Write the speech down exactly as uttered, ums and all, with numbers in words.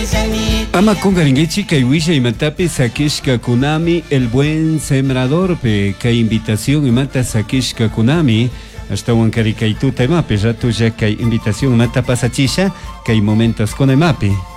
Ama kungaringichi kay wisha imatapi sakishka kunami el buen sembrador pe kay invitación imata sakishka kunami hasta huancaricaitu temapi rato ya kay invitación mata pasachisha kay momentos con emapi.